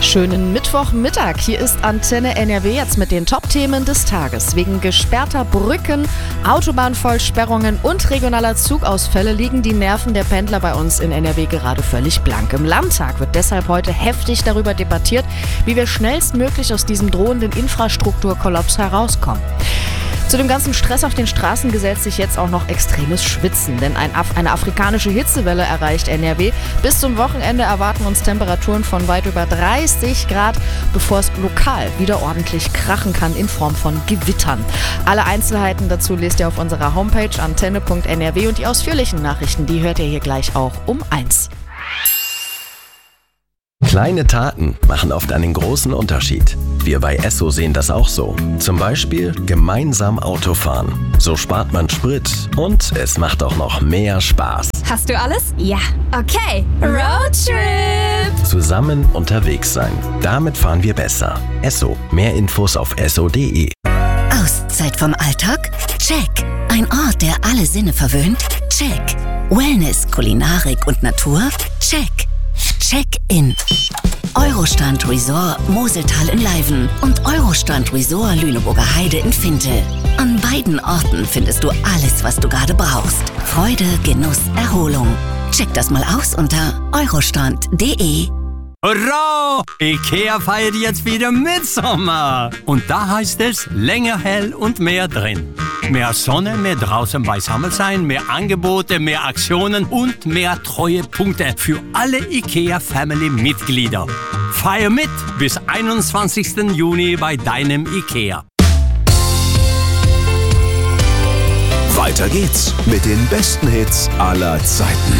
Schönen Mittwochmittag. Hier ist Antenne NRW jetzt mit den Top-Themen des Tages. Wegen gesperrter Brücken, Autobahnvollsperrungen und regionaler Zugausfälle liegen die Nerven der Pendler bei uns in NRW gerade völlig blank. Im Landtag wird deshalb heute heftig darüber debattiert, wie wir schnellstmöglich aus diesem drohenden Infrastrukturkollaps herauskommen. Zu dem ganzen Stress auf den Straßen gesellt sich jetzt auch noch extremes Schwitzen, denn eine afrikanische Hitzewelle erreicht NRW. Bis zum Wochenende erwarten uns Temperaturen von weit über 30 Grad, bevor es lokal wieder ordentlich krachen kann in Form von Gewittern. Alle Einzelheiten dazu lest ihr auf unserer Homepage antenne.nrw und die ausführlichen Nachrichten, die hört ihr hier gleich auch um 1. Kleine Taten machen oft einen großen Unterschied. Wir bei Esso sehen das auch so. Zum Beispiel gemeinsam Autofahren. So spart man Sprit und es macht auch noch mehr Spaß. Hast du alles? Ja. Okay. Roadtrip! Zusammen unterwegs sein. Damit fahren wir besser. Esso. Mehr Infos auf esso.de. Auszeit vom Alltag? Check. Ein Ort, der alle Sinne verwöhnt? Check. Wellness, Kulinarik und Natur? Check. Check-in. Eurostrand Resort Moseltal in Leiven und Eurostrand Resort Lüneburger Heide in Fintel. An beiden Orten findest du alles, was du gerade brauchst. Freude, Genuss, Erholung. Check das mal aus unter eurostrand.de. Hurra! IKEA feiert jetzt wieder Mitsommer. Und da heißt es länger hell und mehr drin. Mehr Sonne, mehr draußen beisammen sein, mehr Angebote, mehr Aktionen und mehr Treuepunkte für alle IKEA-Family-Mitglieder. Feier mit bis 21. Juni bei deinem IKEA. Weiter geht's mit den besten Hits aller Zeiten.